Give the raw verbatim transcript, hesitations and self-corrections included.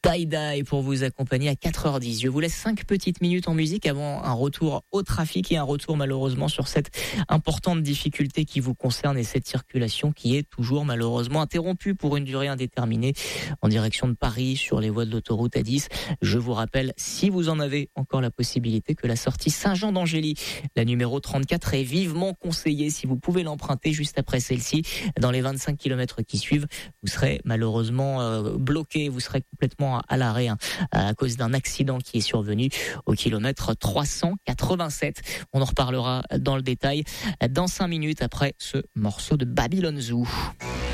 Die Die pour vous accompagner à quatre heures dix. Je vous laisse cinq petites minutes en musique avant un retour au trafic et un retour malheureusement sur cette importante difficulté qui vous concerne et cette circulation qui est toujours malheureusement interrompue pour une durée indéterminée en direction de Paris sur les voies de l'autoroute A dix. Je vous rappelle, si vous en avez encore la possibilité, que la sortie Saint-Jean d'Angély, la numéro trente-quatre, est vivement conseillée. Si vous pouvez l'emprunter juste après celle-ci, dans les vingt-cinq kilomètres qui suivent, vous serez malheureusement euh, bloqué, vous serez complètement à l'arrêt hein, à cause d'un accident qui est survenu au kilomètre trois cent quatre-vingt-sept. On en reparlera dans le détail dans cinq minutes après ce morceau de Babylon Zoo.